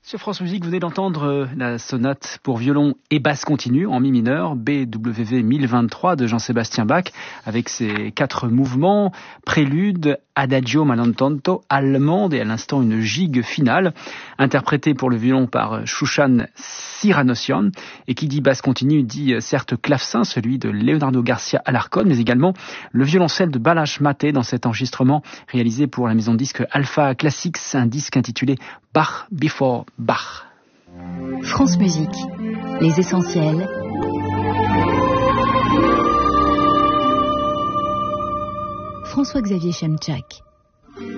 Sur France Musique, vous venez d'entendre la sonate pour violon et basse continue en mi mineur, BWV 1023 de Jean-Sébastien Bach, avec ses 4 mouvements, prélude, adagio malentonto, allemande et à l'instant une gigue finale, interprétée pour le violon par Shushan Siranossian. Et qui dit basse continue dit certes clavecin, celui de Leonardo Garcia Alarcón, mais également le violoncelle de Balázs Matthé dans cet enregistrement réalisé pour la maison de disque Alpha Classics, un disque intitulé Bach Before Bach. France Musique, les essentiels. François-Xavier Chemchak.